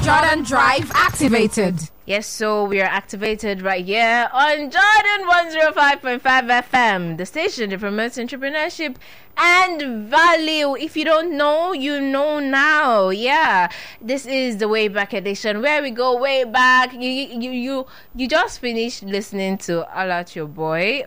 Jordan Drive activated. Yes, so we are activated right here on Jordan 105.5 FM, the station that promotes entrepreneurship and value. If you don't know, you know now. Yeah, this is the Way Back edition where we go way back. You just finished listening to All Out Your Boy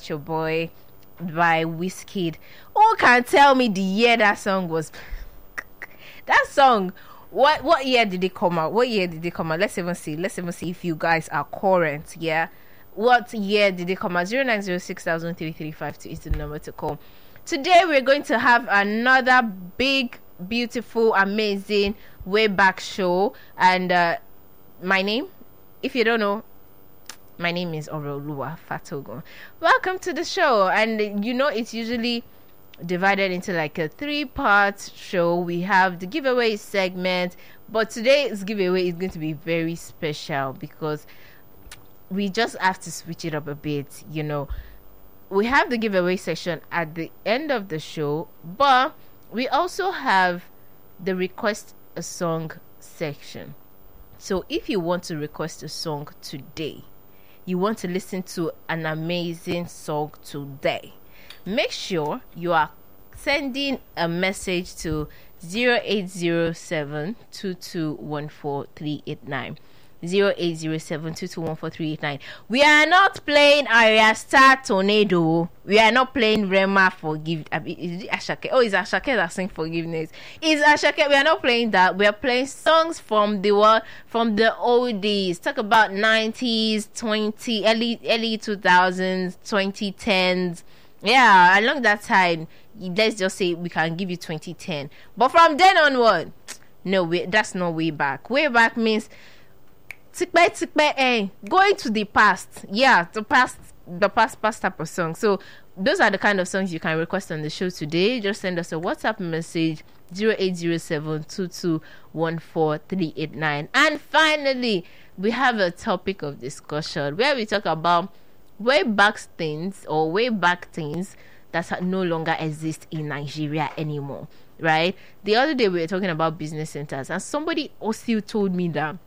by Wizkid. Who can tell me the year that song was? That song. What year did it come out? Let's even see if you guys are current. Yeah, what year did it come out? 0906-03352 is the number to call. Today we're going to have another big, beautiful, amazing way back show. And my name, if you don't know, my name is Oroluwa Fatogun. Welcome to the show. And you know, it's usually divided into like a 3-part show. We have the giveaway segment, but today's giveaway is going to be very special because we just have to switch it up a bit. You know, we have the giveaway session at the end of the show, but we also have the request a song section. So if you want to request a song today, you want to listen to an amazing song today, make sure you are sending a message to 0807-2214-389. 0807-2214-389. We are not playing Arya Star Tornado. We are not playing Rema Forgive. Is it Ashake? Oh, it's Ashake that sings Forgiveness. It's Ashake. We are not playing that. We are playing songs from the world, from the oldies. Talk about 90s, early 2000s, 2010s. Yeah, along that time, let's just say we can give you 2010. But from then onward, no, that's not way back. Way back means going to the past. Yeah, the past type of song. So those are the kind of songs you can request on the show today. Just send us a WhatsApp message 0807-2214-389. And finally, we have a topic of discussion where we talk about way back things that no longer exist in Nigeria anymore, right? The other day we were talking about business centers, and somebody also told me that